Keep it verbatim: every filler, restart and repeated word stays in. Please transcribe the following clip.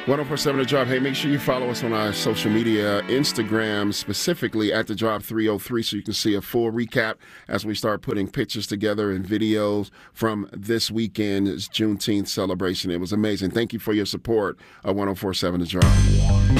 one oh four seven The Drive. Hey, make sure you follow us on our social media, Instagram specifically at The Drive three oh three, so you can see a full recap as we start putting pictures together and videos from this weekend's Juneteenth celebration. It was amazing. Thank you for your support of one oh four seven The Drive.